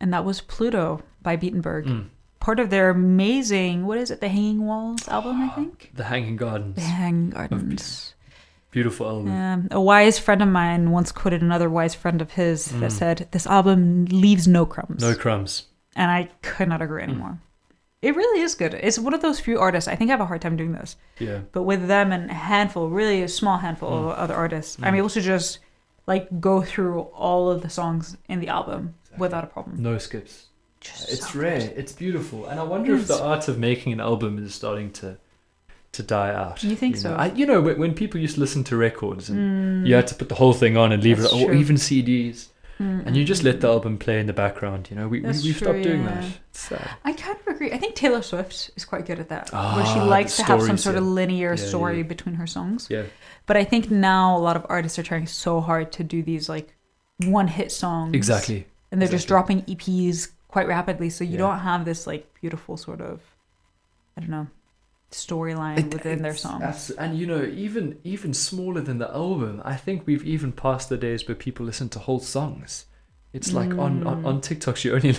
and that was Pluto by Beatenberg. Part of their amazing, what is it, the Hanging Walls album, I think? The Hanging Gardens. The Hanging Gardens. Beautiful album. A wise friend of mine once quoted another wise friend of his that said, this album leaves no crumbs. No crumbs. And I could not agree anymore. It really is good. It's one of those few artists. I think I have a hard time doing this. Yeah. But with them and really a small handful of other artists, I'm able to just like go through all of the songs in the album without a problem. No skips. It's so rare. good. It's beautiful. And I wonder if the art of making an album is starting to die out. You think so? When people used to listen to records and you had to put the whole thing on and leave That's it, or true. even CDs. And you just let the album play in the background. We've stopped doing that. It's sad. I kind of agree. I think Taylor Swift is quite good at that, Ah, where she likes the to have some stories, sort of yeah. linear Yeah, story yeah. between her songs. Yeah. But I think now a lot of artists are trying so hard to do these like one-hit songs. Exactly. And they're just dropping EPs quite rapidly, so you Yeah. don't have this like beautiful sort of, I don't know, storyline within their songs. And even smaller than the album, I think we've even passed the days where people listen to whole songs. It's like on TikToks, you only